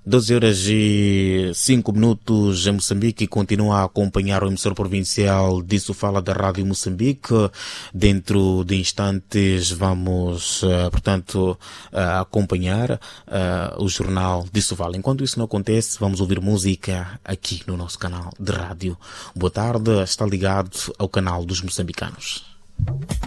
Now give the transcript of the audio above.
12h05 em Moçambique, e continua a acompanhar o emissor provincial Disso Fala da Rádio Moçambique. Dentro de instantes vamos, portanto, acompanhar o jornal Disso Fala. Enquanto isso não acontece, vamos ouvir música aqui no nosso canal de rádio. Boa tarde, está ligado ao canal dos moçambicanos.